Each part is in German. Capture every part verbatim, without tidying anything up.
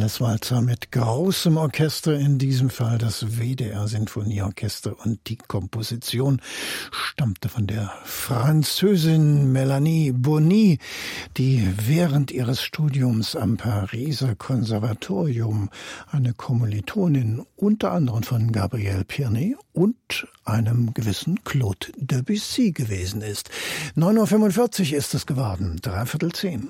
Alles-Walzer mit großem Orchester, in diesem Fall das W D R-Sinfonieorchester, und die Komposition stammte von der Französin Melanie Bonny, die während ihres Studiums am Pariser Konservatorium eine Kommilitonin unter anderem von Gabriel Pirnet und einem gewissen Claude Debussy gewesen ist. neun Uhr fünfundvierzig ist es geworden, dreiviertel zehn.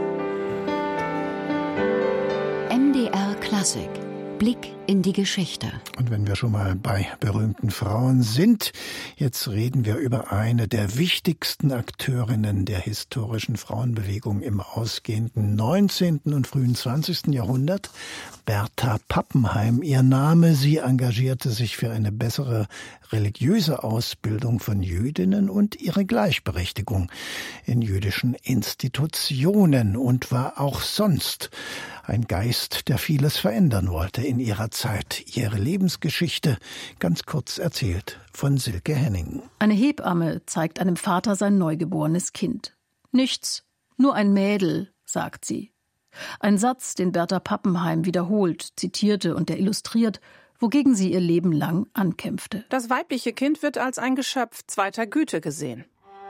M D R Klassik. Blick in die Geschichte. Und wenn wir schon mal bei berühmten Frauen sind, jetzt reden wir über eine der wichtigsten Akteurinnen der historischen Frauenbewegung im ausgehenden neunzehnten und frühen zwanzigsten Jahrhundert, Berta Pappenheim. Ihr Name, sie engagierte sich für eine bessere religiöse Ausbildung von Jüdinnen und ihre Gleichberechtigung in jüdischen Institutionen und war auch sonst ein Geist, der vieles verändern wollte in ihrer Zeit. Ihre Lebensgeschichte ganz kurz erzählt von Silke Henning. Eine Hebamme zeigt einem Vater sein neugeborenes Kind. Nichts, nur ein Mädel, sagt sie. Ein Satz, den Berta Pappenheim wiederholt, zitierte und der illustriert, wogegen sie ihr Leben lang ankämpfte. Das weibliche Kind wird als ein Geschöpf zweiter Güte gesehen.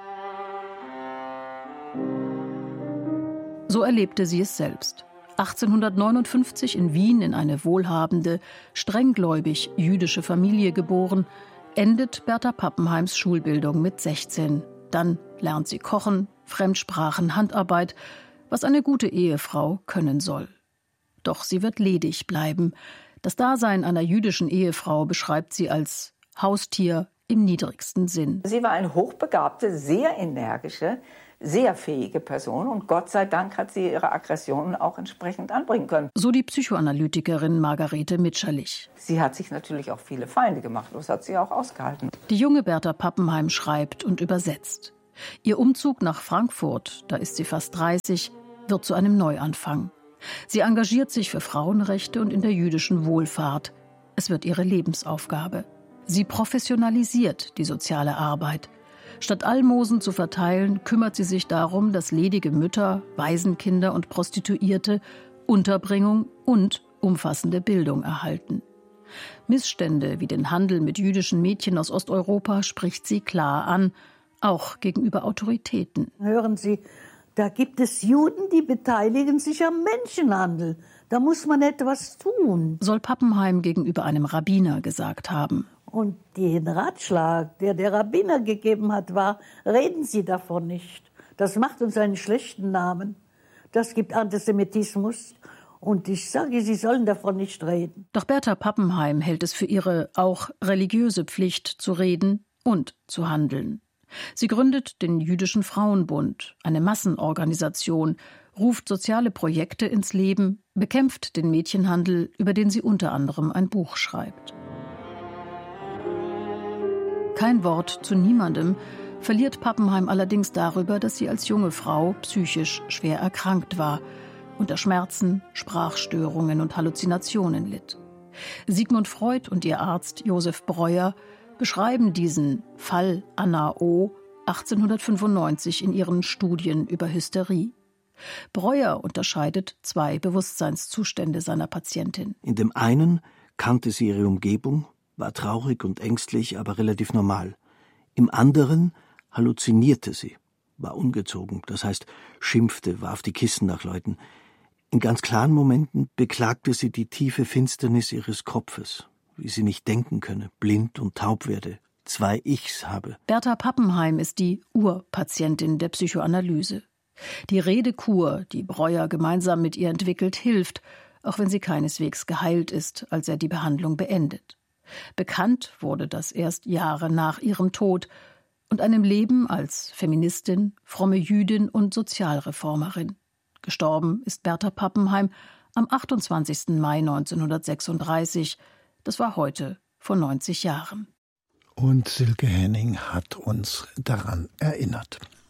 So erlebte sie es selbst. achtzehnhundertneunundfünfzig in Wien in eine wohlhabende, strenggläubig jüdische Familie geboren, endet Berta Pappenheims Schulbildung mit sechzehn. Dann lernt sie Kochen, Fremdsprachen, Handarbeit, was eine gute Ehefrau können soll. Doch sie wird ledig bleiben. Das Dasein einer jüdischen Ehefrau beschreibt sie als Haustier im niedrigsten Sinn. Sie war eine hochbegabte, sehr energische, sehr fähige Person und Gott sei Dank hat sie ihre Aggressionen auch entsprechend anbringen können. So die Psychoanalytikerin Margarete Mitscherlich. Sie hat sich natürlich auch viele Feinde gemacht, das hat sie auch ausgehalten. Die junge Berta Pappenheim schreibt und übersetzt. Ihr Umzug nach Frankfurt, da ist sie fast dreißig, wird zu einem Neuanfang. Sie engagiert sich für Frauenrechte und in der jüdischen Wohlfahrt. Es wird ihre Lebensaufgabe. Sie professionalisiert die soziale Arbeit. Statt Almosen zu verteilen, kümmert sie sich darum, dass ledige Mütter, Waisenkinder und Prostituierte Unterbringung und umfassende Bildung erhalten. Missstände wie den Handel mit jüdischen Mädchen aus Osteuropa spricht sie klar an, auch gegenüber Autoritäten. Hören Sie, da gibt es Juden, die beteiligen sich am Menschenhandel. Da muss man etwas tun, soll Pappenheim gegenüber einem Rabbiner gesagt haben. Und den Ratschlag, der der Rabbiner gegeben hat, war, reden Sie davon nicht. Das macht uns einen schlechten Namen. Das gibt Antisemitismus. Und ich sage, Sie sollen davon nicht reden. Doch Berta Pappenheim hält es für ihre auch religiöse Pflicht, zu reden und zu handeln. Sie gründet den Jüdischen Frauenbund, eine Massenorganisation, ruft soziale Projekte ins Leben, bekämpft den Mädchenhandel, über den sie unter anderem ein Buch schreibt. Kein Wort zu niemandem verliert Pappenheim allerdings darüber, dass sie als junge Frau psychisch schwer erkrankt war, unter Schmerzen, Sprachstörungen und Halluzinationen litt. Sigmund Freud und ihr Arzt Josef Breuer beschreiben diesen Fall Anna O. achtzehnhundertfünfundneunzig in ihren Studien über Hysterie. Breuer unterscheidet zwei Bewusstseinszustände seiner Patientin. In dem einen kannte sie ihre Umgebung, war traurig und ängstlich, aber relativ normal. Im anderen halluzinierte sie, war ungezogen, das heißt schimpfte, warf die Kissen nach Leuten. In ganz klaren Momenten beklagte sie die tiefe Finsternis ihres Kopfes, wie sie nicht denken könne, blind und taub werde, zwei Ichs habe. Berta Pappenheim ist die Urpatientin der Psychoanalyse. Die Redekur, die Breuer gemeinsam mit ihr entwickelt, hilft, auch wenn sie keineswegs geheilt ist, als er die Behandlung beendet. Bekannt wurde das erst Jahre nach ihrem Tod und einem Leben als Feministin, fromme Jüdin und Sozialreformerin. Gestorben ist Berta Pappenheim am achtundzwanzigsten Mai neunzehnhundertsechsunddreißig. Das war heute vor neunzig Jahren. Und Silke Henning hat uns daran erinnert.